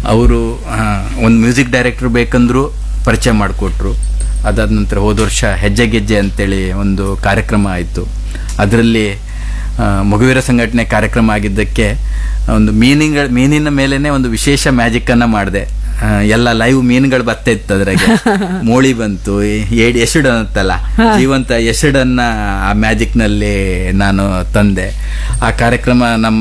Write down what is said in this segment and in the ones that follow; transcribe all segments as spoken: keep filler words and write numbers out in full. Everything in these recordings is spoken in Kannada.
ಅವರು ಒಂದು ಮ್ಯೂಸಿಕ್ ಡೈರೆಕ್ಟರ್ ಬೇಕಂದ್ರು ಪರಿಚಯ ಮಾಡಿಕೊಟ್ರು. ಅದಾದ ನಂತರ ಹೋದ ವರ್ಷ ಹೆಜ್ಜೆ ಗೆಜ್ಜೆ ಅಂತೇಳಿ ಒಂದು ಕಾರ್ಯಕ್ರಮ ಆಯಿತು. ಅದರಲ್ಲಿ ಮಗುವೀರ ಸಂಘಟನೆ ಕಾರ್ಯಕ್ರಮ ಆಗಿದ್ದಕ್ಕೆ ಒಂದು ಮೀನಿಗಳ ಮೀನಿನ ಮೇಲೇನೆ ಒಂದು ವಿಶೇಷ ಮ್ಯಾಜಿಕ್ ಅನ್ನ ಮಾಡಿದೆ. ಎಲ್ಲ ಲೈವ್ ಮೀನುಗಳು ಬರ್ತಾ ಇತ್ತು, ಅದ್ರಾಗೆ ಮೋಳಿ ಬಂತು, ಏಡ್ ಎಸಡ್ ಅಂತಲ್ಲ, ಜೀವಂತ ಎಸಡನ್ನ ಆ ಮ್ಯಾಜಿಕ್ ನಲ್ಲಿ ನಾನು ತಂದೆ. ಆ ಕಾರ್ಯಕ್ರಮ ನಮ್ಮ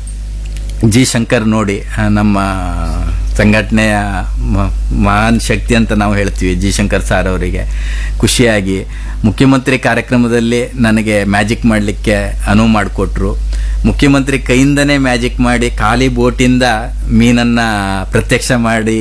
ಜಿ ಶಂಕರ್ ನೋಡಿ, ನಮ್ಮ ಸಂಘಟನೆಯ ಮಹಾನ್ ಶಕ್ತಿ ಅಂತ ನಾವು ಹೇಳ್ತೀವಿ ಜಿ ಶಂಕರ್ ಸಾರ್ ಅವರಿಗೆ ಖುಷಿಯಾಗಿ ಮುಖ್ಯಮಂತ್ರಿ ಕಾರ್ಯಕ್ರಮದಲ್ಲಿ ನನಗೆ ಮ್ಯಾಜಿಕ್ ಮಾಡಲಿಕ್ಕೆ ಅನುವು ಮಾಡಿಕೊಟ್ರು. ಮುಖ್ಯಮಂತ್ರಿ ಕೈಯಿಂದನೇ ಮ್ಯಾಜಿಕ್ ಮಾಡಿ ಖಾಲಿ ಬೋಟಿಂದ ಮೀನನ್ನ ಪ್ರತ್ಯಕ್ಷ ಮಾಡಿ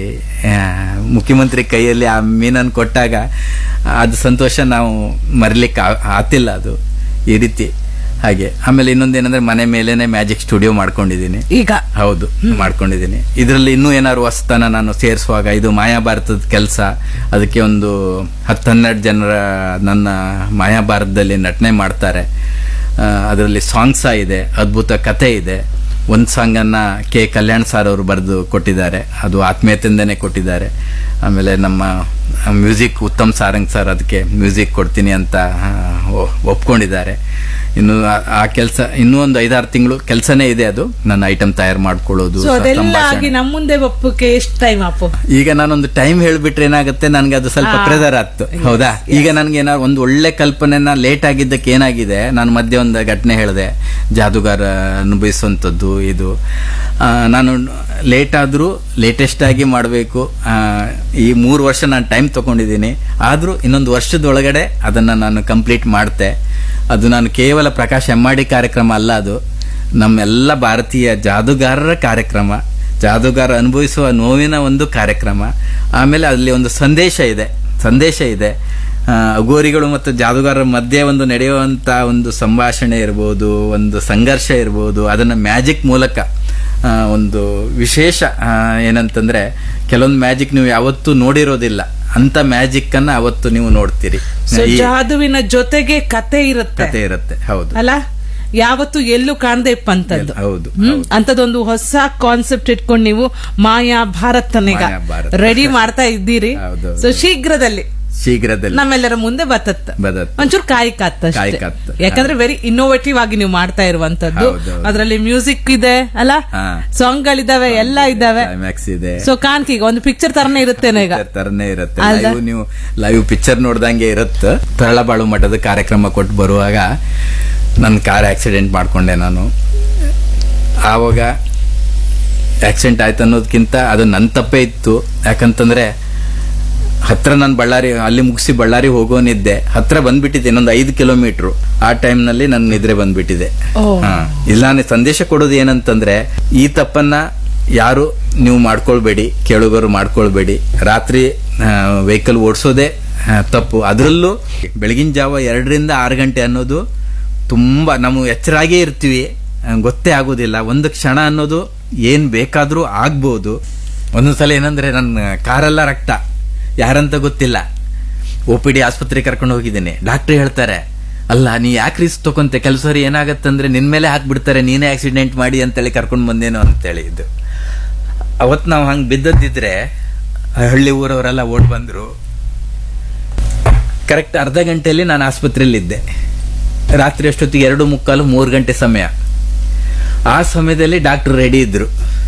ಮುಖ್ಯಮಂತ್ರಿ ಕೈಯಲ್ಲಿ ಆ ಮೀನನ್ನು ಕೊಟ್ಟಾಗ ಅದು ಸಂತೋಷ ನಾವು ಮರಿಲಿಕ್ಕೆ ಆತಿಲ್ಲ. ಅದು ಈ ರೀತಿ ಹಾಗೆ. ಆಮೇಲೆ ಇನ್ನೊಂದೇನಂದ್ರೆ ಮನೆ ಮೇಲೇನೆ ಮ್ಯಾಜಿಕ್ ಸ್ಟುಡಿಯೋ ಮಾಡ್ಕೊಂಡಿದ್ದೀನಿ ಈಗ. ಹೌದು, ಮಾಡ್ಕೊಂಡಿದ್ದೀನಿ. ಇದರಲ್ಲಿ ಇನ್ನೂ ಏನಾದ್ರು ಹೊಸತನ ನಾನು ಸೇರಿಸುವಾಗ, ಇದು ಮಾಯಾಭಾರತದ ಕೆಲಸ, ಅದಕ್ಕೆ ಒಂದು ಹತ್ತು ಹನ್ನೆರಡು ಜನರ ನನ್ನ ಮಾಯಾಭಾರತದಲ್ಲಿ ನಟನೆ ಮಾಡ್ತಾರೆ. ಅದರಲ್ಲಿ ಸಾಂಗ್ಸ ಇದೆ, ಅದ್ಭುತ ಕತೆ ಇದೆ. ಒಂದು ಸಾಂಗನ್ನ ಕೆ ಕಲ್ಯಾಣ್ ಸಾರ್ ಅವರು ಬರೆದು ಕೊಟ್ಟಿದ್ದಾರೆ, ಅದು ಆತ್ಮೀಯತೆಯಿಂದನೇ ಕೊಟ್ಟಿದ್ದಾರೆ. ಆಮೇಲೆ ನಮ್ಮ ಮ್ಯೂಸಿಕ್ ಉತ್ತಮ್ ಸಾರಂಗ್ ಸರ್ ಅದಕ್ಕೆ ಮ್ಯೂಸಿಕ್ ಕೊಡ್ತೀನಿ ಅಂತ ಒಪ್ಕೊಂಡಿದ್ದಾರೆ. ಇನ್ನು ಆ ಕೆಲಸ ಇನ್ನೂ ಒಂದು ಐದಾರು ತಿಂಗಳು ಕೆಲಸನೇ ಇದೆ. ಅದು ನನ್ನ ಐಟಮ್ ತಯಾರು ಮಾಡ್ಕೊಳ್ಳೋದು. ನಮ್ಮ ಮುಂದೆ ಒಪ್ಪಕ್ಕೆ ಎಷ್ಟು ಟೈಮ್ ಅಪ್ಪು? ಈಗ ನಾನೊಂದು ಟೈಮ್ ಹೇಳ್ಬಿಟ್ರೆ ಏನಾಗುತ್ತೆ, ನನ್ಗೆ ಅದು ಸ್ವಲ್ಪ ಪ್ರೆಸರ್ ಆಗ್ತು. ಹೌದಾ, ಈಗ ನನ್ಗೆ ಏನಾದ್ರು ಒಂದು ಒಳ್ಳೆ ಕಲ್ಪನೆನ ಲೇಟ್ ಆಗಿದ್ದಕ್ಕೆ ಏನಾಗಿದೆ, ನಾನು ಮಧ್ಯೆ ಒಂದು ಘಟನೆ ಹೇಳಿದೆ, ಜಾದುಗಾರ ಅನುಭವಿಸುವಂಥದ್ದು. ಇದು ನಾನು ಲೇಟ್ ಆದ್ರೂ ಲೇಟೆಸ್ಟ್ ಆಗಿ ಮಾಡಬೇಕು. ಈ ಮೂರು ವರ್ಷ ನಾನು ಟೈಮ್ ತಗೊಂಡಿದ್ದೀನಿ, ಆದ್ರೂ ಇನ್ನೊಂದು ವರ್ಷದೊಳಗಡೆ ಅದನ್ನ ನಾನು ಕಂಪ್ಲೀಟ್ ಮಾಡ್ತೆ. ಅದು ನಾನು ಕೇವಲ ಪ್ರಕಾಶ್ ಎಮ್ಮಾಡಿ ಕಾರ್ಯಕ್ರಮ ಅಲ್ಲ, ಅದು ನಮ್ಮೆಲ್ಲ ಭಾರತೀಯ ಜಾದುಗಾರರ ಕಾರ್ಯಕ್ರಮ, ಜಾದುಗಾರ ಅನುಭವಿಸುವ ನೋವಿನ ಒಂದು ಕಾರ್ಯಕ್ರಮ. ಆಮೇಲೆ ಅಲ್ಲಿ ಒಂದು ಸಂದೇಶ ಇದೆ ಸಂದೇಶ ಇದೆ ಅಗೋರಿಗಳು ಮತ್ತು ಜಾದುಗಾರರ ಮಧ್ಯೆ ಒಂದು ನಡೆಯುವಂತ ಒಂದು ಸಂಭಾಷಣೆ ಇರ್ಬೋದು, ಒಂದು ಸಂಘರ್ಷ ಇರ್ಬೋದು, ಅದನ್ನ ಮ್ಯಾಜಿಕ್ ಮೂಲಕ ಒಂದು ವಿಶೇಷ ಏನಂತಂದ್ರೆ, ಕೆಲವೊಂದು ಮ್ಯಾಜಿಕ್ ನೀವು ಯಾವತ್ತೂ ನೋಡಿರೋದಿಲ್ಲ, ಅಂತ ಮ್ಯಾಜಿಕ್ ಅನ್ನ ಅವತ್ತು ನೀವು ನೋಡ್ತೀರಿ. ಜಾದುವಿನ ಜೊತೆಗೆ ಕತೆ ಇರುತ್ತೆ ಕತೆ ಇರುತ್ತೆ ಹೌದು ಅಲ್ಲ, ಯಾವತ್ತು ಎಲ್ಲೂ ಕಾಣದೆ ಇಪ್ಪಂತದ್ದು. ಹೌದು, ಅಂತದೊಂದು ಹೊಸ ಕಾನ್ಸೆಪ್ಟ್ ಇಟ್ಕೊಂಡು ನೀವು ಮಾಯಾ ಭಾರತನಿಗ ರೆಡಿ ಮಾಡ್ತಾ ಇದ್ದೀರಿ. ಸೊ ಶೀಘ್ರದಲ್ಲಿ ಶೀಘ್ರದಲ್ಲಿ ನಮ್ಮೆಲ್ಲರ ಮುಂದೆ ಬತ್ತತ್ತ ಒಂಚೂರು ಕಾಯಿ ಕತ್ತ, ಯಾಕಂದ್ರೆ ವೆರಿ ಇನ್ನೋವೇಟಿವ್ ಆಗಿ ನೀವು ಮಾಡ್ತಾ ಇರುವಂತದ್ದು. ಅದರಲ್ಲಿ ಮ್ಯೂಸಿಕ್ ಇದೆ ಅಲ್ಲ, ಸಾಂಗ್ ಗಳಿದಾವೆ, ಎಲ್ಲ ಇದಾವೆ. ಸೊ ಕಾಣ್ಕಿ ಈಗ ಒಂದು ಪಿಕ್ಚರ್ ತರನೇ ಇರುತ್ತೇನೆ, ಈಗ ತರನೇ ಇರುತ್ತೆ. ನೀವು ಲೈವ್ ಪಿಕ್ಚರ್ ನೋಡ್ದಂಗೆ ಇರುತ್ತೆ. ತರಳಬಾಳು ಮಠದ ಕಾರ್ಯಕ್ರಮ ಕೊಟ್ಟು ಬರುವಾಗ ನನ್ನ ಕಾರ್ ಆಕ್ಸಿಡೆಂಟ್ ಮಾಡ್ಕೊಂಡೆ ನಾನು. ಆವಾಗ ಆಕ್ಸಿಡೆಂಟ್ ಆಯ್ತು ಅನ್ನೋದಕ್ಕಿಂತ ಅದು ನನ್ನ ತಪ್ಪೇ ಇತ್ತು. ಯಾಕಂತಂದ್ರೆ ಹತ್ರ ನಾನು ಬಳ್ಳಾರಿ ಅಲ್ಲಿ ಮುಗಿಸಿ ಬಳ್ಳಾರಿ ಹೋಗೋನಿದ್ದೆ, ಹತ್ರ ಬಂದ್ಬಿಟ್ಟಿದ್ದೆ ಇನ್ನೊಂದು ಐದು ಕಿಲೋಮೀಟರ್. ಆ ಟೈಮ್ ನಲ್ಲಿ ನನ್ ನಿದ್ರೆ ಬಂದ್ಬಿಟ್ಟಿದೆ. ಇಲ್ಲ, ನಾನು ಸಂದೇಶ ಕೊಡೋದು ಏನಂತಂದ್ರೆ, ಈ ತಪ್ಪನ್ನ ಯಾರು ನೀವು ಮಾಡ್ಕೊಳ್ಬೇಡಿ, ಕೇಳುಗರು ಮಾಡ್ಕೊಳ್ಬೇಡಿ. ರಾತ್ರಿ ವೆಹಿಕಲ್ ಓಡಿಸೋದೇ ತಪ್ಪು. ಅದರಲ್ಲೂ ಬೆಳಗಿನ ಜಾವ ಎರಡರಿಂದ ಆರು ಗಂಟೆ ಅನ್ನೋದು ತುಂಬಾ ನಾವು ಎಚ್ಚರಾಗೇ ಇರ್ತೀವಿ, ಗೊತ್ತೇ ಆಗೋದಿಲ್ಲ. ಒಂದು ಕ್ಷಣ ಅನ್ನೋದು ಏನ್ ಬೇಕಾದ್ರೂ ಆಗ್ಬಹುದು. ಒಂದೊಂದ್ಸಲ ಏನಂದ್ರೆ ನನ್ನ ಕಾರೆಲ್ಲ ರಕ್ತ, ಯಾರಂತ ಗೊತ್ತಿಲ್ಲ. ಒ ಪಿ ಡಿ ಆಸ್ಪತ್ರೆಗೆ ಕರ್ಕೊಂಡು ಹೋಗಿದ್ದೀನಿ. ಡಾಕ್ಟರ್ ಹೇಳ್ತಾರೆ, ಅಲ್ಲ ನೀ ಯಾಕೆ ರಿಸ್ಕ್ ತಗೊಂತೆ, ಕೆಲಸ ಏನಾಗತ್ತಂದ್ರೆ ನಿನ್ ಮೇಲೆ ಹಾಕ್ಬಿಡ್ತಾರೆ, ನೀನೇ ಆಕ್ಸಿಡೆಂಟ್ ಮಾಡಿ ಅಂತೇಳಿ ಕರ್ಕೊಂಡು ಬಂದೇನೋ ಅಂತೇಳಿ. ಇದು ಅವತ್ ನಾವು ಹಂಗ್ ಬಿದ್ದದ್ದಿದ್ರೆ ಹಳ್ಳಿ ಊರವರೆಲ್ಲ ಓಡ್ ಬಂದ್ರು. ಕರೆಕ್ಟ್ ಅರ್ಧ ಗಂಟೆಯಲ್ಲಿ ನಾನು ಆಸ್ಪತ್ರೆಯಲ್ಲಿ ಇದ್ದೆ. ರಾತ್ರಿ ಅಷ್ಟೊತ್ತಿಗೆ ಎರಡು ಮುಕ್ಕಾಲು ಮೂರು ಗಂಟೆ ಸಮಯ. ಆ ಸಮಯದಲ್ಲಿ ಡಾಕ್ಟರ್ ರೆಡಿ ಇದ್ರು.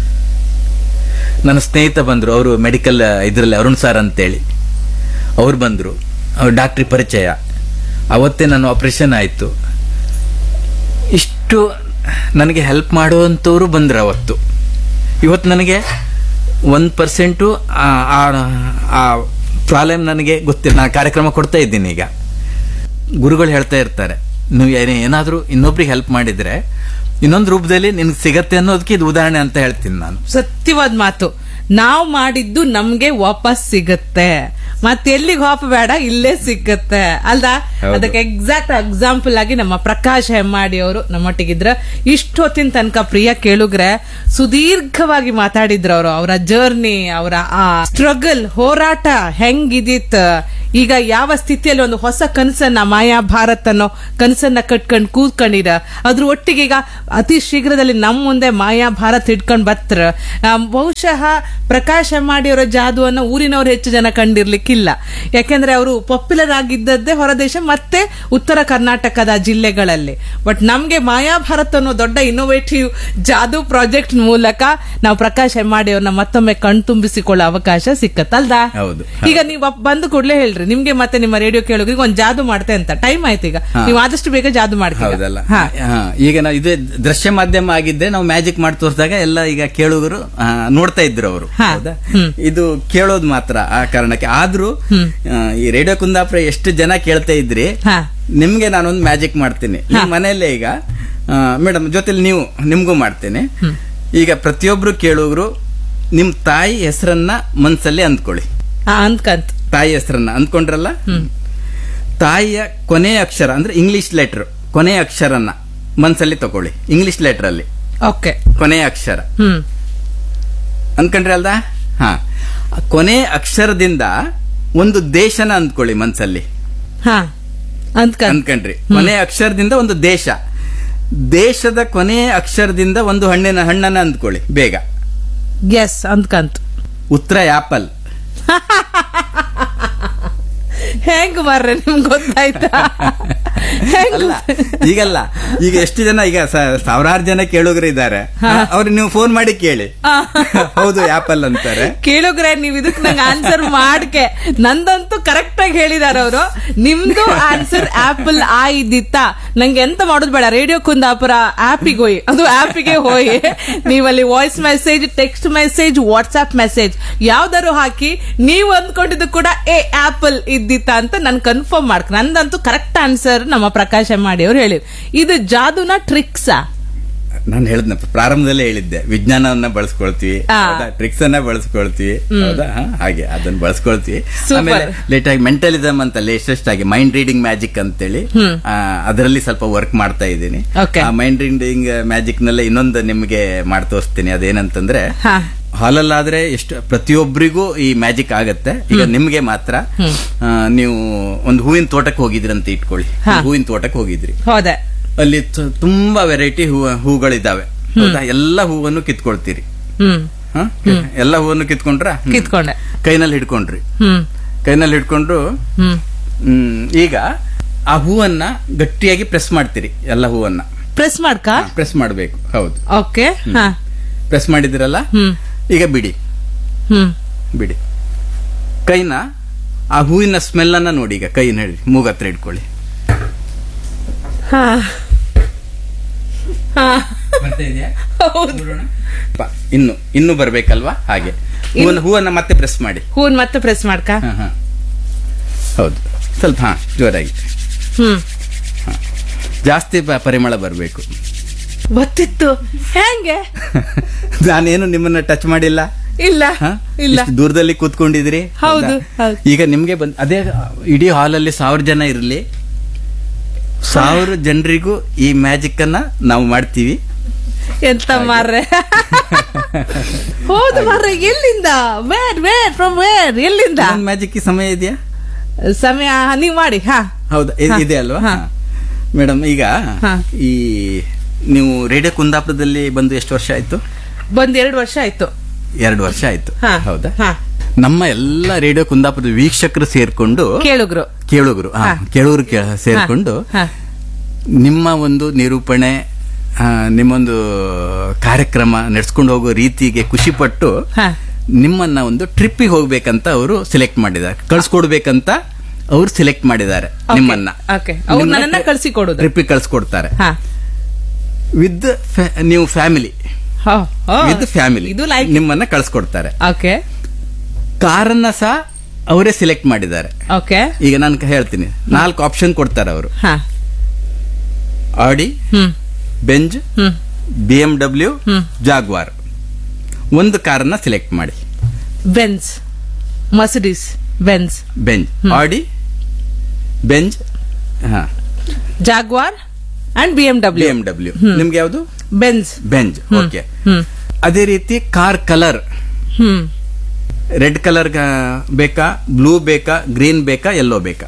ನನ್ನ ಸ್ನೇಹಿತ ಬಂದ್ರು, ಅವರು ಮೆಡಿಕಲ್ ಇದ್ರಲ್ಲಿ ಅರುಣ್ ಸರ್ ಅಂತೇಳಿ ಅವ್ರು ಬಂದ್ರು. ಅವ್ರು ಡಾಕ್ಟ್ರಿ ಪರಿಚಯ. ಅವತ್ತೇ ನನ್ನ ಆಪರೇಷನ್ ಆಯ್ತು. ಇಷ್ಟು ನನಗೆ ಹೆಲ್ಪ್ ಮಾಡುವಂತವ್ರು ಬಂದ್ರು ಅವತ್ತು. ಇವತ್ತು ನನಗೆ ಒಂದ್ ಪರ್ಸೆಂಟು ಆ ಪ್ರಾಬ್ಲಮ್ ನನಗೆ ಗೊತ್ತಿಲ್ಲ. ನಾನು ಕಾರ್ಯಕ್ರಮ ಕೊಡ್ತಾ ಇದ್ದೀನಿ ಈಗ. ಗುರುಗಳು ಹೇಳ್ತಾ ಇರ್ತಾರೆ, ನೀವು ಏನಾದ್ರೂ ಇನ್ನೊಬ್ರಿಗೆ ಹೆಲ್ಪ್ ಮಾಡಿದ್ರೆ ಇನ್ನೊಂದು ರೂಪದಲ್ಲಿ ನಿನ್ಗೆ ಸಿಗತ್ತೆ ಅನ್ನೋದಕ್ಕೆ ಇದು ಉದಾಹರಣೆ ಅಂತ ಹೇಳ್ತೀನಿ ನಾನು. ಸತ್ಯವಾದ ಮಾತು. ನಾವು ಮಾಡಿದ್ದು ನಮ್ಗೆ ವಾಪಸ್ ಸಿಗತ್ತೆ, ಮತ್ತೆ ಎಲ್ಲಿಗೆ ಹೋಪ ಬೇಡ, ಇಲ್ಲೇ ಸಿಕ್ಕತ್ತೆ ಅಲ್ದಾ. ಅದಕ್ಕೆ ಎಕ್ಸಾಕ್ಟ್ ಎಕ್ಸಾಂಪಲ್ ಆಗಿ ನಮ್ಮ ಪ್ರಕಾಶ್ ಹೆಮ್ಮಾಡಿ ಅವರು ನಮ್ಮೊಟ್ಟಿಗಿದ್ರ. ಇಷ್ಟೊತ್ತಿನ ತನಕ ಪ್ರಿಯ ಕೇಳುಗ್ರೆ ಸುದೀರ್ಘವಾಗಿ ಮಾತಾಡಿದ್ರು ಅವರು. ಅವರ ಜರ್ನಿ, ಅವರ ಆ ಸ್ಟ್ರಗಲ್, ಹೋರಾಟ ಹೆಂಗಿದಿತ್, ಈಗ ಯಾವ ಸ್ಥಿತಿಯಲ್ಲಿ ಒಂದು ಹೊಸ ಕನಸನ್ನ ಮಾಯಾ ಭಾರತ್ ಅನ್ನೋ ಕನಸನ್ನ ಕಟ್ಕೊಂಡ್ ಕೂತ್ಕೊಂಡಿರ, ಅದ್ರ ಒಟ್ಟಿಗೆ ಈಗ ಅತಿ ಶೀಘ್ರದಲ್ಲಿ ನಮ್ಮ ಮುಂದೆ ಮಾಯಾ ಭಾರತ್ ಇಟ್ಕೊಂಡ್ ಬರ್ತಾರ. ಬಹುಶಃ ಪ್ರಕಾಶ್ ಹೆಮ್ಮಾಡಿಯವರ ಜಾದುವನ್ನ ಊರಿನವ್ರು ಹೆಚ್ಚು ಜನ ಕಂಡಿರ್ಲಿಕ್ಕಿಲ್ಲ. ಯಾಕೆಂದ್ರೆ ಅವರು ಪಾಪ್ಯುಲರ್ ಆಗಿದ್ದದ್ದೇ ಹೊರದೇಶ ಮತ್ತೆ ಉತ್ತರ ಕರ್ನಾಟಕದ ಜಿಲ್ಲೆಗಳಲ್ಲಿ. ಬಟ್ ನಮ್ಗೆ ಮಾಯಾ ಭಾರತ್ ಅನ್ನೋ ದೊಡ್ಡ ಇನ್ನೋವೇಟಿವ್ ಜಾದು ಪ್ರಾಜೆಕ್ಟ್ ಮೂಲಕ ನಾವು ಪ್ರಕಾಶ್ ಹೆಮ್ಮಾಡಿ ಅವ್ರನ್ನ ಮತ್ತೊಮ್ಮೆ ಕಣ್ತುಂಬಿಸಿಕೊಳ್ಳೋ ಅವಕಾಶ ಸಿಕ್ಕತ್ತಲ್ದಾ? ಹೌದು. ಈಗ ನೀವು ಬಂದು ಕೂಡಲೇ ಹೇಳ್ರಿ, ನಿಮ್ಗೆ ಮತ್ತೆ ನಿಮ್ಮ ರೇಡಿಯೋ ಕೇಳೋರಿಗೆ ಒಂದ್ ಜಾದು ಮಾಡ್ತೆ ಅಂತ ಟೈಮ್ ಆಯ್ತು. ಈಗ ನೀವು ಆದಷ್ಟು ಬೇಗ ಜಾದು ಮಾಡ್ತೀವಿ. ಹೌದಲ್ಲ. ಈಗ ನಾವು ಇದೇ ದೃಶ್ಯ ಮಾಧ್ಯಮ ಆಗಿದ್ದೆ, ನಾವು ಮ್ಯಾಜಿಕ್ ಮಾಡಿ ತೋರಿಸಿದಾಗ ಎಲ್ಲ ಈಗ ಕೇಳುಗರು ಆ, ನೋಡ್ತಾ ಇದ್ರು ಅವರು. ಹೌದಾ? ಇದು ಕೇಳೋದು ಮಾತ್ರ ಆ ಕಾರಣಕ್ಕೆ. ಆದ್ರೂ ಆ, ಈ ರೇಡಿಯೋ ಕುಂದಾಪುರ ಎಷ್ಟು ಜನ ಕೇಳ್ತಾ ಇದ್ರಿ, ನಿಮ್ಗೆ ನಾನೊಂದು ಮ್ಯಾಜಿಕ್ ಮಾಡ್ತೀನಿ ನಿಮ್ಮ ಮನೆಯಲ್ಲೇ. ಈಗ ಮೇಡಮ್ ಜೊತೆಲಿ ನೀವು ನಿಮ್ಗೂ ಮಾಡ್ತೇನೆ. ಈಗ ಪ್ರತಿಯೊಬ್ರು ಕೇಳುಗರು ನಿಮ್ ತಾಯಿ ಹೆಸರನ್ನ ಮನ್ಸಲ್ಲಿ ಅಂದ್ಕೊಳ್ಳಿ. ಅಂದ್ಕಂತ ತಾಯಿ ಹೆಸರನ್ನ ಅಂದ್ಕೊಂಡ್ರಲ್ಲ, ತಾಯಿಯ ಕೊನೆಯ ಅಕ್ಷರ ಅಂದ್ರೆ ಇಂಗ್ಲಿಷ್ ಲೆಟರ್ ಕೊನೆಯ ಅಕ್ಷರನ್ನ ಮನ್ಸಲ್ಲಿ ತಗೊಳ್ಳಿ. ಇಂಗ್ಲಿಷ್ ಲೆಟರ್ ಅಲ್ಲಿ ಓಕೆ ಕೊನೆಯ ಅಕ್ಷರ ಅಂದ್ಕೊಂಡ್ರಿ ಅಲ್ದಾ? ಹಾ, ಕೊನೆಯ ಅಕ್ಷರದಿಂದ ಒಂದು ದೇಶನ ಅಂದ್ಕೊಳ್ಳಿ ಮನ್ಸಲ್ಲಿ. ಹಾ ಅಂದ್ಕೊಂಡ್ರಿ? ಕೊನೆಯ ಅಕ್ಷರದಿಂದ ಒಂದು ದೇಶ, ದೇಶದ ಕೊನೆಯ ಅಕ್ಷರದಿಂದ ಒಂದು ಹಣ್ಣಿನ ಹಣ್ಣನ್ನ ಅಂದ್ಕೊಳ್ಳಿ ಬೇಗ. ಎಸ್ ಅಂದ್ಕಂತ. ಉತ್ತರ ಆಪಲ್. ಹೆಂಗ್ ಬರ್ರೆ ನಿಮ್ಗೆ ಗೊತ್ತಾಯ್ತಾ? ಅಲ್ಲ ಈಗಲ್ಲ, ಈಗ ಎಷ್ಟು ಜನ ಈಗ ಸಾವಿರಾರು ಜನ ಕೇಳುಗರು ಇದ್ದಾರೆ, ಅವ್ರು ನೀವು ಫೋನ್ ಮಾಡಿ ಕೇಳಿ, ಹೌದು ಆಪಲ್ ಅಂತಾರೆ. ಕೇಳುಗ್ರೆ ನೀವು ಇದಕ್ಕೆ ನಂಗೆ ಆನ್ಸರ್ ಮಾಡ್ಕೆ, ನಂದಂತೂ ಕರೆಕ್ಟ್ ಆಗಿ ಹೇಳಿದಾರೆ ಅವರು. ನಿಮ್ದು ಆನ್ಸರ್ ಆಪಲ್ ಆ ಇದ್ದಿತ್ತ. ನಂಗೆ ಎಂತ ಮಾಡೋದು ಬೇಡ, ರೇಡಿಯೋ ಕುಂದಾಪುರ ಆಪಿಗೆ ಹೋಗಿ, ಅದು ಆಪಿಗೆ ಹೋಗಿ ನೀವಲ್ಲಿ voice message, text message, WhatsApp message ಯಾವ್ದಾರು ಹಾಕಿ ನೀವು ಅಂದ್ಕೊಂಡಿದ್ದು ಕೂಡ ಏ ಆಪಲ್ ಇದ್ದಿತ್ತ ಅಂತ ನನ್ ಕನ್ಫರ್ಮ್ ಮಾಡ್ಕ. ನಂದಂತೂ ಕರೆಕ್ಟ್ ಆನ್ಸರ್ ನಮ್ಮ ಪ್ರಕಾಶ್ ಹೆಮ್ಮಾಡಿ ಅವ್ರು ಹೇಳಿದ್ರು. ಇದು ಜಾದುನ ಟ್ರಿಕ್ಸಾ? ನಾನು ಹೇಳಿದ್ನಪ್ಪ, ಪ್ರಾರಂಭದಲ್ಲೇ ಹೇಳಿದ್ದೆ, ವಿಜ್ಞಾನವನ್ನ ಬಳಸ್ಕೊಳ್ತೀವಿ, ಟ್ರಿಕ್ಸ್ ಅನ್ನ ಬಳಸ್ಕೊಳ್ತೀವಿ, ಹೌದಾ? ಹಾಗೆ ಅದನ್ನ ಬಳಸ್ಕೊಳ್ತೀವಿ. ಆಮೇಲೆ ಲೇಟ್ ಆಗಿ ಮೆಂಟಲಿಸಮ್ ಅಂತ ಲೇಟೆಸ್ಟ್ ಆಗಿ ಮೈಂಡ್ ರೀಡಿಂಗ್ ಮ್ಯಾಜಿಕ್ ಅಂತೇಳಿ ಅದರಲ್ಲಿ ಸ್ವಲ್ಪ ವರ್ಕ್ ಮಾಡ್ತಾ ಇದ್ದೀನಿ. ಆ ಮೈಂಡ್ ರೀಡಿಂಗ್ ಮ್ಯಾಜಿಕ್ ನಲ್ಲೇ ಇನ್ನೊಂದು ನಿಮ್ಗೆ ಮಾಡಿ ತೋರಿಸ್ತೀನಿ. ಅದೇನಂತಂದ್ರೆ, ಹಾಲಲ್ಲಾದ್ರೆ ಎಷ್ಟು ಪ್ರತಿಯೊಬ್ಬರಿಗೂ ಈ ಮ್ಯಾಜಿಕ್ ಆಗತ್ತೆ. ಈಗ ನಿಮ್ಗೆ ಮಾತ್ರ ನೀವು ಒಂದು ಹೂವಿನ ತೋಟಕ್ಕೆ ಹೋಗಿದ್ರಿ ಅಂತ ಇಟ್ಕೊಳ್ಳಿ. ಹೂವಿನ ತೋಟಕ್ಕೆ ಹೋಗಿದ್ರಿ, ಅಲ್ಲಿ ತುಂಬಾ ವೆರೈಟಿ ಹೂ ಹೂಗಳಿದಾವೆ, ಹೌದಾ? ಎಲ್ಲ ಹೂವನ್ನು ಕಿತ್ಕೊಳ್ತೀರಿ. ಎಲ್ಲ ಹೂವನ್ನು ಕಿತ್ಕೊಂಡ್ರ? ಕಿತ್ಕೊಂಡೆ. ಕೈನಲ್ಲಿ ಹಿಡ್ಕೊಂಡ್ರಿ. ಕೈನಲ್ಲಿ ಹಿಡ್ಕೊಂಡ್ರು ಈಗ ಆ ಹೂವನ್ನ ಗಟ್ಟಿಯಾಗಿ ಪ್ರೆಸ್ ಮಾಡ್ತೀರಿ. ಎಲ್ಲ ಹೂವನ್ನ ಪ್ರೆಸ್ ಮಾಡ್ಕ ಪ್ರೆಸ್ ಮಾಡ್ಬೇಕು. ಹೌದು. ಓಕೆ. ಪ್ರೆಸ್ ಮಾಡಿದಿರಲ್ಲ, ಈಗ ಬಿಡಿ ಬಿಡಿ ಕೈನ. ಆ ಹೂವಿನ ಸ್ಮೆಲ್ ಅನ್ನ ನೋಡಿ. ಈಗ ಕೈ ಹೇಳಿ, ಮೂಗತ್ರ ಇಟ್ಕೊಳ್ಳಿ. ಇನ್ನು ಇನ್ನು ಬರ್ಬೇಕಲ್ವಾ? ಹಾಗೆ ಹೂವನ್ನ ಹೂವನ್ನ ಮತ್ತೆ ಪ್ರೆಸ್ ಮಾಡಿ. ಹೂವನ್ನ ಮತ್ತೆ ಪ್ರೆಸ್ ಮಾಡ್ಕ. ಹೌದು, ಸ್ವಲ್ಪ ಹಾ ಜೋರಾಗಿ, ಜಾಸ್ತಿ ಪರಿಮಳ ಬರಬೇಕು. ಗೊತ್ತಿತ್ತು. ಹೆಂಗೆ? ನಾನೇನು ನಿಮ್ಮನ್ನ ಟಚ್ ಮಾಡಿಲ್ಲ. ಇಲ್ಲ ಇಲ್ಲ, ದೂರದಲ್ಲಿ ಕೂತ್ಕೊಂಡಿದ್ರಿ. ಹೌದು. ಈಗ ನಿಮ್ಗೆ ಬಂದ್ ಅದೇ ಇಡೀ ಹಾಲಲ್ಲಿ ಸಾವಿರ ಜನ ಇರಲಿ, ಸಾವಿರ ಜನರಿಗೂ ಈ ಮ್ಯಾಜಿಕ್ ಅನ್ನ ನಾವು ಮಾಡ್ತೀವಿ. ಎಂತ ಮಾರ್ರೆ? ಹೌದು ಮಾರ್ರೆ. ಎಲ್ಲಿಂದ? Where where from where? ಎಲ್ಲಿಂದ? ಮ್ಯಾಜಿಕ್ ಸಮಯ ಇದೆಯಾ? ಸಮಯ ನೀವು ಮಾಡಿ. ಹಾ ಹೌದಾ, ಇದೆ ಅಲ್ವಾ ಮೇಡಮ್? ಈಗ ಈ ನೀವು ರೇಡಿಯೋ ಕುಂದಾಪುರದಲ್ಲಿ ಬಂದು ಎಷ್ಟು ವರ್ಷ ಆಯ್ತು? ಬಂದ್ ಎರಡು ವರ್ಷ ಆಯ್ತು. ಎರಡು ವರ್ಷ ಆಯ್ತು, ಹೌದಾ? ನಮ್ಮ ಎಲ್ಲ ರೇಡಿಯೋ ಕುಂದಾಪುರದ ವೀಕ್ಷಕರು ಸೇರ್ಕೊಂಡು, ಕೇಳುಗರು ಕೇಳುಗರು ಕೇಳುಗರು ಸೇರ್ಕೊಂಡು ನಿಮ್ಮ ಒಂದು ನಿರೂಪಣೆ, ನಿಮ್ಮೊಂದು ಕಾರ್ಯಕ್ರಮ ನಡೆಸ್ಕೊಂಡು ಹೋಗೋ ರೀತಿಗೆ ಖುಷಿಪಟ್ಟು ನಿಮ್ಮನ್ನ ಒಂದು ಟ್ರಿಪ್ಪಿಗೆ ಹೋಗ್ಬೇಕಂತ ಅವರು ಸೆಲೆಕ್ಟ್ ಮಾಡಿದ್ದಾರೆ, ಕಳ್ಸಿಕೊಡ್ಬೇಕಂತ ಅವ್ರು ಸೆಲೆಕ್ಟ್ ಮಾಡಿದ್ದಾರೆ ನಿಮ್ಮನ್ನ. ಕಳಿಸಿಕೊಡೋದು, ಟ್ರಿಪ್ಪಿಗೆ ಕಳ್ಸಿಕೊಡ್ತಾರೆ ವಿತ್ ನೀವು ಫ್ಯಾಮಿಲಿ. ವಿತ್ ಫ್ಯಾಮಿಲಿ ನಿಮ್ಮನ್ನ ಕಳ್ಸಿಕೊಡ್ತಾರೆ. ಕಾರನ್ನ ಸಹ ಅವರೇ ಸೆಲೆಕ್ಟ್ ಮಾಡಿದ್ದಾರೆ. ಈಗ ನಾನು ಹೇಳ್ತೀನಿ, ನಾಲ್ಕು ಆಪ್ಷನ್ ಕೊಡ್ತಾರೆ ಅವರು. ಆಡಿ, Benz, B M W, Jaguar. ಒಂದು ಕಾರನ್ನ ಸೆಲೆಕ್ಟ್ ಮಾಡಿ. Benz, Mercedes Benz. ಬೆಂಜ್, ಆಡಿ, Benz, Jaguar and B M W. B M W ನಿಮ್ಗೆ ಯಾವುದು? ಬೆಂಜ್. Benz, okay. ಅದೇ ರೀತಿ ಕಾರ್ ಕಲರ್ ರೆಡ್ ಕಲರ್ ಬೇಕಾ, ಬ್ಲೂ ಬೇಕಾ, ಗ್ರೀನ್ ಬೇಕಾ, ಯೆಲ್ಲೋ ಬೇಕಾ?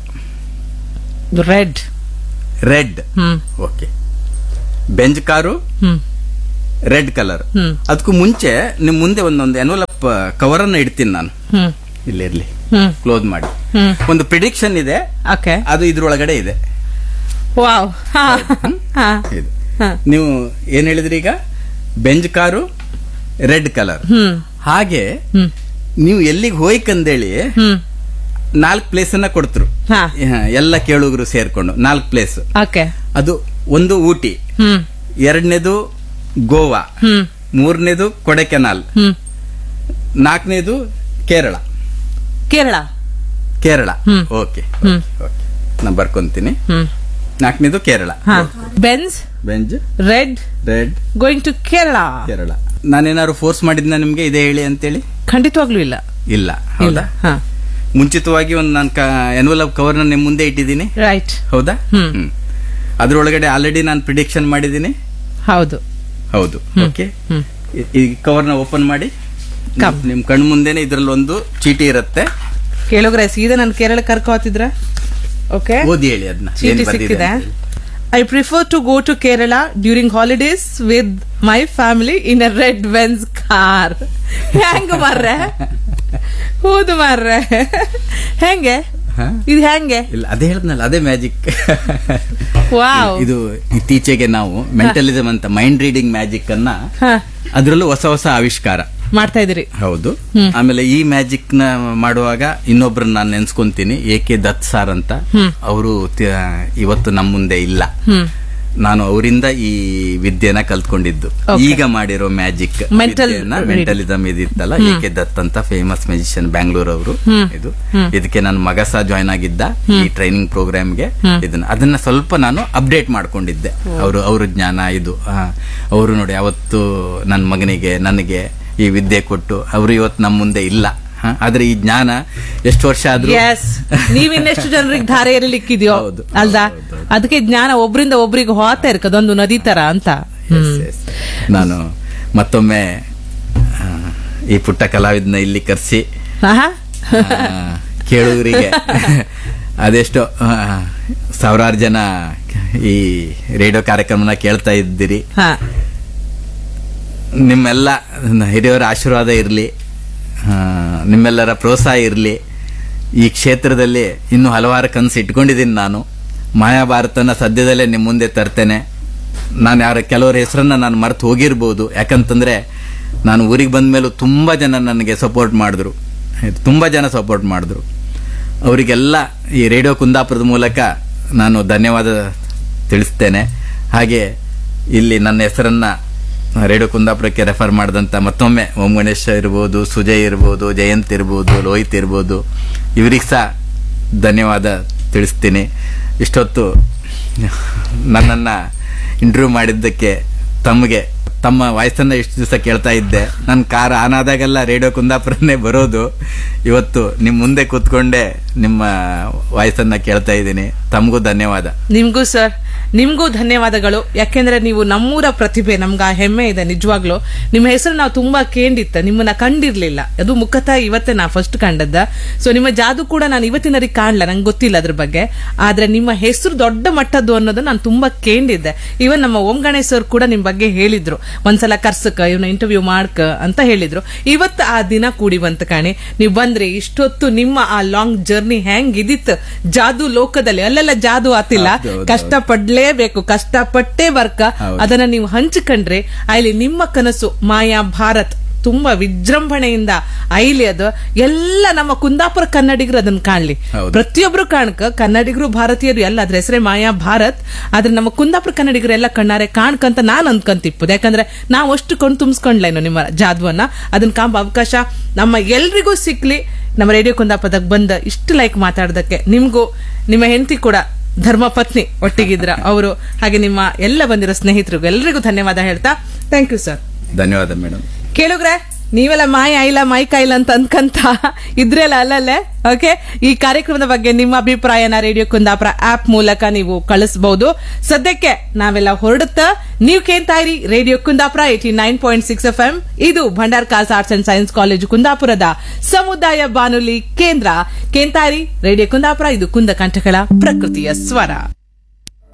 ರೆಡ್. ರೆಡ್. ಹ್ಮ್ ಓಕೆ. ಬೆಂಜ್ ಕಾರು ಹ್ಮ್ ರೆಡ್ ಕಲರ್. ಹ್ಮ್ ಅದಕ್ಕೂ ಮುಂಚೆ ನಿಮ್ ಮುಂದೆ ಒಂದೊಂದು ಎನ್ವಲಪ್ ಕವರ್ ಅನ್ನ ಇಡ್ತೀನಿ ನಾನು. ಹ್ಮ್ ಇಲ್ಲಿರ್ಲಿ, ಹ್ಮ್ ಕ್ಲೋಸ್ ಮಾಡಿ. ಹ್ಮ್ ಒಂದು ಪ್ರಿಡಿಕ್ಷನ್ ಇದೆ, ಓಕೆ. ಅದು ಇದ್ರೊಳಗಡೆ ಇದೆ. ವಾವ್. ಹಾ ಹಾ ಇದು ಹಾ. ನೀವು ಏನ್ ಹೇಳಿದ್ರಿ ಈಗ? Benz car red colour. ಹ್ಮ್ ಹಾಗೆ ಹ್ಮ್ ನೀವು ಎಲ್ಲಿಗೆ ಹೋಯ್ಕಂದೇಳಿ ಹ್ಮ್ ನಾಲ್ಕು ಪ್ಲೇಸ್ ಅನ್ನ ಕೊಡ್ತರು, ಹಾ ಎಲ್ಲ ಕೇಳುಗರು ಸೇರ್ಕೊಂಡು. ನಾಲ್ಕು ಪ್ಲೇಸ್. ಓಕೆ. ಅದು ಒಂದು ಊಟಿ, ಹ್ಮ್ ಎರಡನೇದು ಗೋವಾ, ಹ್ಮ್ ಮೂರನೇದು ಕೊಡೆಕೆನಾಲ್, ಹ್ಮ್ ನಾಲ್ಕನೇದು ಕೇರಳ. ಕೇರಳ. ಕೇರಳ. ಹ್ಮ್. ಓಕೆ ಹ್ಮ್. ಓಕೆ, ನಾ ಬರ್ಕೊಂತೀನಿ. ಹ್ಮ್ ನಾಲ್ಕನೇದು ಕೇರಳ. ಹಾ. Benz Benz red red going to Kerala. Kerala. ನಾನೇನಾದ್ರು force ಮಾಡಿದ್ನ ನಿಮ್ಗೆ ಇದೇ ಹೇಳಿ ಅಂತೇಳಿ? ಖಂಡಿತವಾಗ್ಲೂ ಇಲ್ಲ. ಇಲ್ಲ. ಇಲ್ಲ. ಹೌದಾ? ಹಾ ಮುಂಚಿತವಾಗಿ ಒಂದು ನಾನು ಎನ್ವಲಪ್ ಕವರ್ ನಿಮ್ ಮುಂದೆ ಇಟ್ಟಿದ್ದೀನಿ. ರೈಟ್. ಹೌದಾ? ಹ್ಮ್. ಹ್ಮ್. ಅದ್ರೊಳಗಡೆ ಆಲ್ರೆಡಿ ನಾನು ಪ್ರಿಡಿಕ್ಷನ್ ಮಾಡಿದ್ದೀನಿ. ಹೌದು. ಹೌದು. ಓಕೆ. ಹ್ಮ್. ಈ ಕವರ್ನ ಓಪನ್ ಮಾಡಿ. ಕಮ್. ನಿಮ್ ಕಣ್ ಮುಂದೆನೆ ಇದ್ರಲ್ಲಿ ಒಂದು ಚೀಟಿ ಇರುತ್ತೆ. ಕೇಳುಗ್ರೆ ಸೀದಾ ನಾನು ಕೇರಳ ಕರ್ಕೋತಿದ್ರ. ಓಕೆ, ಓದಿ ಹೇಳಿ ಅದನ್ನ. ಚೀಟಿ ಸಿಕ್ಕಿದೆ. I prefer to go to Kerala during holidays with my family in a red Benz car. ಹೆಂಗ ಮಾರ್ರೆ? ಹೌದು ಮಾರ್ರೆ, ಹೆಂಗೆ ಇದು? ಹೆಂಗೆ? ಇಲ್ಲ, ಅದೇ ಹೇಳ್ದನಲ್ಲ, ಅದೇ ಮ್ಯಾಜಿಕ್. ವಾವ್. ಇದು ಇತ್ತೀಚೆಗೆ ನಾವು ಮೆಂಟಲಿಸಮ್ ಅಂತ ಮೈಂಡ್ ರೀಡಿಂಗ್ ಮ್ಯಾಜಿಕ್ ಅನ್ನ, ಹಾ ಅದ್ರಲ್ಲೂ ಹೊಸ ಹೊಸ ಆವಿಷ್ಕಾರ ಮಾಡ್ತಾ ಇದ್ದೀರಿ. ಹೌದು. ಹ್ಮ್. ಆಮೇಲೆ ಈ ಮ್ಯಾಜಿಕ್ ನ ಮಾಡುವಾಗ ಇನ್ನೊಬ್ರನ್ನ ನಾನು ನೆನ್ಸ್ಕೊಂತೀನಿ, ಎ ಕೆ ದತ್ ಸಾರ್ ಅಂತ. ಹ್ಮ್. ಅವರು ಇವತ್ತು ನಮ್ಮ ಮುಂದೆ ಇಲ್ಲ. ಹ್ಮ್ ನಾನು ಅವರಿಂದ ಈ ವಿದ್ಯೆನ ಕಲ್ತ್ಕೊಂಡಿದ್ದು. Okay. ಈಗ ಮಾಡಿರೋ magic Mental ಮೆಂಟಲಿಸಮ್ ಇದಿತ್ತಲ್ಲ, A K Dutt ಅಂತ ಫೇಮಸ್ ಮ್ಯಾಜಿಷಿಯನ್, ಬ್ಯಾಂಗ್ಳೂರ್ ಅವರು. ಹ್ಮ್. ಇದು ಹ್ಮ್. ಇದಕ್ಕೆ ನಾನು ಮಗ ಸಹ ಜಾಯ್ನ್ ಆಗಿದ್ದ ಈ ಟ್ರೈನಿಂಗ್ ಪ್ರೋಗ್ರಾಮ್ಗೆ. ಇದನ್ನ ಅದನ್ನ ಸ್ವಲ್ಪ ನಾನು ಅಪ್ಡೇಟ್ ಮಾಡ್ಕೊಂಡಿದ್ದೆ. ಅವರು ಅವ್ರ ಜ್ಞಾನ ಇದು. ಅವರು ನೋಡಿ, ಅವತ್ತು ನನ್ನ ಮಗನಿಗೆ ನನಗೆ ಈ ವಿದ್ಯೆ ಕೊಟ್ಟು ಅವರು ಇವತ್ತು ನಮ್ಮ ಮುಂದೆ ಇಲ್ಲ. ಹ, ಆದ್ರೆ ಈ ಜ್ಞಾನ ಎಷ್ಟು ವರ್ಷ ಆದ್ರೂ ಎಸ್, ನೀವಿನ್ನೆಷ್ಟು ಜನರಿಗೆ ಧಾರೆ ಎರಲಿಕ್ಕಿದ್ಯೋ ಹೌದು, ಅಲ್ದಾ? ಹೌದು, ಹೌದು. ಅದಕ್ಕೆ ಜ್ಞಾನ ಒಬ್ರಿಂದ ಒಬ್ರಿಗೆ ಹೋಗ್ತಾ ಇರ್ಕದೊಂದು ನದಿ ತರ ಅಂತ. Yes, yes. ನಾನು ಮತ್ತೊಮ್ಮೆ ಆ, ಈ ಪುಟ್ಟ ಕಲಾವಿದನ ಇಲ್ಲಿ ಕರೆಸಿ ಆಹಾ. ಕೇಳುಗರಿಗೆ ಅದೆಷ್ಟೋ ಆ, ಸಾವಿರಾರು ಜನ ಈ ರೇಡಿಯೋ ಕಾರ್ಯಕ್ರಮನ ಕೇಳ್ತಾ ಇದ್ದೀರಿ. ಹಾ. ನಿಮ್ಮೆಲ್ಲ ಹಿರಿಯವರ ಆಶೀರ್ವಾದ ಇರಲಿ, ನಿಮ್ಮೆಲ್ಲರ ಪ್ರೋತ್ಸಾಹ ಇರಲಿ. ಈ ಕ್ಷೇತ್ರದಲ್ಲಿ ಇನ್ನೂ ಹಲವಾರು ಕನಸು ಇಟ್ಕೊಂಡಿದ್ದೀನಿ ನಾನು. ಮಾಯಾಭಾರತನ ಸದ್ಯದಲ್ಲೇ ನಿಮ್ಮ ಮುಂದೆ ತರ್ತೇನೆ. ನಾನು ಯಾರ ಕೆಲವರ ಹೆಸರನ್ನ ನಾನು ಮರೆತು ಹೋಗಿರ್ಬೋದು, ಯಾಕಂತಂದ್ರೆ ನಾನು ಊರಿಗೆ ಬಂದ ಮೇಲೂ ತುಂಬ ಜನ ನನಗೆ ಸಪೋರ್ಟ್ ಮಾಡಿದ್ರು, ತುಂಬ ಜನ ಸಪೋರ್ಟ್ ಮಾಡಿದ್ರು. ಅವರಿಗೆಲ್ಲ ಈ ರೇಡಿಯೋ ಕುಂದಾಪುರದ ಮೂಲಕ ನಾನು ಧನ್ಯವಾದ ತಿಳಿಸ್ತೇನೆ. ಹಾಗೆ ಇಲ್ಲಿ ನನ್ನ ಹೆಸರನ್ನ ರೇಡಿಯೋ ಕುಂದಾಪುರಕ್ಕೆ ರೆಫರ್ ಮಾಡಿದಂಥ ಮತ್ತೊಮ್ಮೆ ಓಂ ಗಣೇಶ ಇರ್ಬೋದು, ಸುಜಯ್ ಇರ್ಬೋದು, ಜಯಂತ್ ಇರ್ಬೋದು, ಲೋಹಿತ್ ಇರ್ಬೋದು, ಇವರಿಗೆ ಸಹ ಧನ್ಯವಾದ ತಿಳಿಸ್ತೀನಿ. ಇಷ್ಟೊತ್ತು ನನ್ನನ್ನು ಇಂಟರ್ವ್ಯೂ ಮಾಡಿದ್ದಕ್ಕೆ ತಮಗೆ, ತಮ್ಮ ವಾಯ್ಸನ್ನ ಇಷ್ಟು ದಿವಸ ಕೇಳ್ತಾ ಇದ್ದೆ. ನನ್ನ ಕಾರ್ ಆನ್ ಆದಾಗೆಲ್ಲ ರೇಡಿಯೋ ಕುಂದಾಪುರನೇ ಬರೋದು. ಇವತ್ತು ನಿಮ್ಮ ಮುಂದೆ ಕೂತ್ಕೊಂಡೆ ನಿಮ್ಮ ವಾಯ್ಸನ್ನ ಕೇಳ್ತಾ ಇದ್ದೀನಿ. ತಮಗೂ ಧನ್ಯವಾದ. ನಿಮ್ಗೂ ಸರ್, ನಿಮ್ಗೂ ಧನ್ಯವಾದಗಳು. ಯಾಕೆಂದ್ರೆ ನೀವು ನಮ್ಮೂರ ಪ್ರತಿಭೆ, ನಮ್ಗೆ ಆ ಹೆಮ್ಮೆ ಇದೆ ನಿಜವಾಗ್ಲು. ನಿಮ್ಮ ಹೆಸರು ನಾವು ತುಂಬಾ ಕೇಂದಿತ್ತ, ನಿಮ್ಮನ್ನ ಕಂಡಿರ್ಲಿಲ್ಲ. ಅದು ಮುಖತಃ ಇವತ್ತೇ ನಾ ಫಸ್ಟ್ ಕಂಡದ್ದ. ಸೊ ನಿಮ್ಮ ಜಾದು ಕೂಡ ನಾನು ಇವತ್ತಿನವರೆಗೆ ಕಾಣ್ಲ, ನಂಗೆ ಗೊತ್ತಿಲ್ಲ ಅದ್ರ ಬಗ್ಗೆ. ಆದ್ರೆ ನಿಮ್ಮ ಹೆಸರು ದೊಡ್ಡ ಮಟ್ಟದ್ದು ಅನ್ನೋದು ನಾನು ತುಂಬಾ ಕೇಂದಿದ್ದೆ. ಇವನ್ ನಮ್ಮ ಓಂ ಗಣೇಶ್ ಸರ್ ಕೂಡ ನಿಮ್ ಬಗ್ಗೆ ಹೇಳಿದ್ರು, ಒಂದ್ಸಲ ಕರ್ಸಕ ಇವನ್ನ ಇಂಟರ್ವ್ಯೂ ಮಾಡ್ಕ ಅಂತ ಹೇಳಿದ್ರು. ಇವತ್ತು ಆ ದಿನ ಕೂಡಿ ಬಂತ ಕಾಣಿ. ನೀವು ಬಂದ್ರಿ, ಇಷ್ಟೊತ್ತು ನಿಮ್ಮ ಆ ಲಾಂಗ್ ಜರ್ನಿ ಹೆಂಗಿದಿತ್ತು ಜಾದು ಲೋಕದಲ್ಲಿ. ಅಲ್ಲೆಲ್ಲ ಜಾದು ಆತಿಲ್ಲ, ಕಷ್ಟಪಡ್ಲೇಬೇಕು, ಕಷ್ಟಪಟ್ಟೇ ಬರ್ಕ ಅದನ್ನ ನೀವು ಹಂಚಿಕೊಂಡ್ರೆ ಅಲ್ಲಿ ನಿಮ್ಮ ಕನಸು ಮಾಯಾ ಭಾರತ್ ತುಂಬಾ ವಿಜೃಂಭಣೆಯಿಂದ ಐಲಿ ಅದು ಎಲ್ಲ ನಮ್ಮ ಕುಂದಾಪುರ ಕನ್ನಡಿಗರು ಅದನ್ನ ಕಾಣ್ಲಿ. ಪ್ರತಿಯೊಬ್ರು ಕಾಣ್ಕ, ಕನ್ನಡಿಗರು ಭಾರತೀಯರು ಎಲ್ಲ ಅದ್ರ ಹೆಸರೇ ಮಾಯಾ ಭಾರತ್. ಆದ್ರೆ ನಮ್ಮ ಕುಂದಾಪುರ ಕನ್ನಡಿಗರು ಎಲ್ಲ ಕಣ್ಣಾರೆ ಕಾಣ್ಕಂತ ನಾನ್ ಅಂದ್ಕಂತಿಪ್ಪದು. ಯಾಕಂದ್ರೆ ನಾವು ಅಷ್ಟು ಕಣ್ ತುಂಬಿಸ್ಕೊಂಡ್ಲೇನು ನಿಮ್ಮ ಜಾದ್ವನ್ನ. ಅದನ್ನ ಕಾಂಬ ಅವಕಾಶ ನಮ್ಮ ಎಲ್ರಿಗೂ ಸಿಕ್ಲಿ. ನಮ್ಮ ರೇಡಿಯೋ ಕುಂದಾಪುರದಾಗ ಬಂದ ಇಷ್ಟು ಲೈಕ್ ಮಾತಾಡೋದಕ್ಕೆ ನಿಮ್ಗೂ, ನಿಮ್ಮ ಹೆಂಡತಿ ಕೂಡ ಧರ್ಮ ಪತ್ನಿ ಒಟ್ಟಿಗಿದ್ರ ಅವರು, ಹಾಗೆ ನಿಮ್ಮ ಎಲ್ಲ ಬಂದಿರೋ ಸ್ನೇಹಿತರಿಗೂ ಎಲ್ರಿಗೂ ಧನ್ಯವಾದ ಹೇಳ್ತಾ ಥ್ಯಾಂಕ್ ಯು ಸರ್. ಧನ್ಯವಾದ ಮೇಡಮ್. ಕೇಳುಗ್ರೆ ನೀವೆಲ್ಲ ಮಾಯ ಇಲ್ಲ ಮೈಕ ಇಲ್ಲ ಅಂತ ಅನ್ಕಂತ ಇದ್ರೆಲ್ಲ ಅಲ್ಲಲ್ಲೇ ಓಕೆ. ಈ ಕಾರ್ಯಕ್ರಮದ ಬಗ್ಗೆ ನಿಮ್ಮ ಅಭಿಪ್ರಾಯನ ರೇಡಿಯೋ ಕುಂದಾಪುರ ಆಪ್ ಮೂಲಕ ನೀವು ಕಳಿಸಬಹುದು. ಸದ್ಯಕ್ಕೆ ನಾವೆಲ್ಲ ಹೊರಡುತ್ತ ನೀವು ಕೇಳ್ತಾ ಇರಿ radio Kundapura eighty nine point six F M. ಇದು ಭಂಡಾರ್ ಕಾಸ್ ಆರ್ಟ್ಸ್ ಅಂಡ್ ಸೈನ್ಸ್ ಕಾಲೇಜು ಕುಂದಾಪುರದ ಸಮುದಾಯ ಬಾನುಲಿ ಕೇಂದ್ರ. ಕೇಳ್ತಾ ಇರಿ ರೇಡಿಯೋ ಕುಂದಾಪುರ. ಇದು ಕುಂದ ಕಂಠಗಳ ಪ್ರಕೃತಿಯ ಸ್ವರ.